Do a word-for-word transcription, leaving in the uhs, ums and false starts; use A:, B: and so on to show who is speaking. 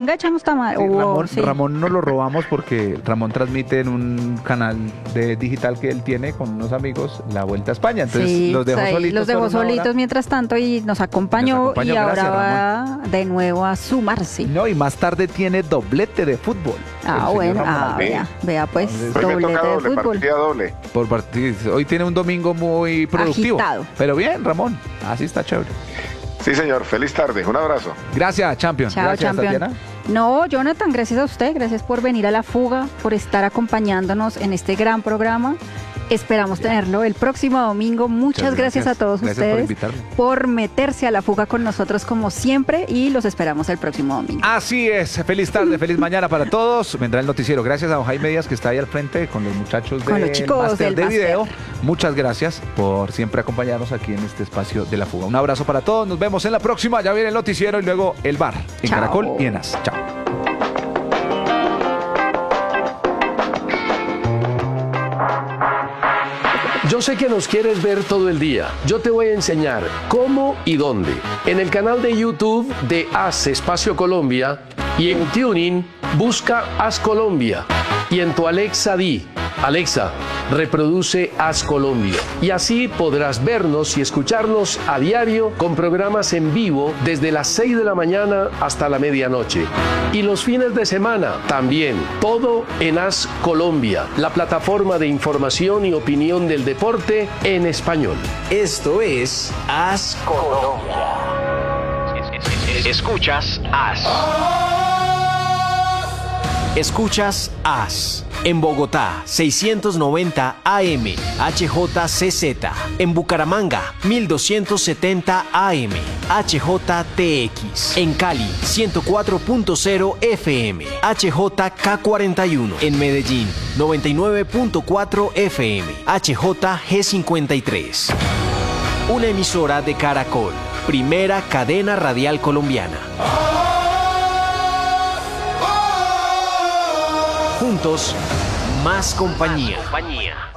A: venga, echamos tamal.
B: Sí,
A: Oh,
B: Ramón,
A: sí.
B: Ramón nos lo robamos porque Ramón transmite en un canal de digital que él tiene con unos amigos la Vuelta a España. Entonces
A: Sí,
B: los dejó
A: ahí
B: solitos.
A: los dejó
B: por una hora.
A: solitos mientras tanto y nos acompañó,
B: Nos acompañó,
A: y ahora
B: gracias,
A: va de nuevo a sumarse.
B: No, y más tarde tiene doblete de fútbol. el
A: Ah,
B: señor
A: bueno,
B: Ramón
A: ah,
B: Alberto.
A: vea, vea pues,
B: Entonces,
C: Hoy me
A: doblete
C: toca
A: de
C: doble,
A: fútbol.
C: partida doble.
B: Por partidos. Hoy tiene un domingo muy productivo.
A: Agitado.
B: Pero bien, Ramón. Así está chévere.
C: Sí, señor. Feliz tarde. Un abrazo.
B: Gracias, Champion.
A: Chao,
B: Gracias,
A: campeón.
B: Tatiana.
A: No, Jonathan, gracias a usted, gracias por venir a La Fuga, por estar acompañándonos en este gran programa. Esperamos tenerlo el próximo domingo. Muchas,
B: Muchas
A: gracias.
B: gracias.
A: a todos
B: Gracias por
A: ustedes
B: invitarme.
A: por meterse a La Fuga con nosotros como siempre y los esperamos el próximo domingo.
B: Así es. Feliz tarde, feliz mañana para todos. Vendrá el noticiero. Gracias a don Jaime Díaz que está ahí al frente con los muchachos
A: Con los
B: del
A: chicos
B: máster
A: del
B: de
A: máster.
B: video. Muchas gracias por siempre acompañarnos aquí en este espacio de La Fuga. Un abrazo para todos. Nos vemos en la próxima. Ya viene el noticiero y luego el bar en
A: Chao.
B: Caracol y en As. Chao.
D: Yo sé que nos quieres ver todo el día. Yo te voy a enseñar cómo y dónde. En el canal de YouTube de As Espacio Colombia y en Tuning busca As Colombia. Y en tu Alexa di, Alexa, reproduce As Colombia. Y así podrás vernos y escucharnos a diario con programas en vivo desde las seis de la mañana hasta la medianoche. Y los fines de semana también, todo en As Colombia, la plataforma de información y opinión del deporte en español.
E: Esto es As Colombia. Escuchas As. Escuchas As. En Bogotá, seiscientos noventa A M, H J C Z. En Bucaramanga, mil doscientos setenta A M, H J T X. En Cali, ciento cuatro punto cero F M, H J K cuarenta y uno. En Medellín, noventa y nueve punto cuatro F M, H J G cincuenta y tres. Una emisora de Caracol, primera cadena radial colombiana. Juntos, más compañía.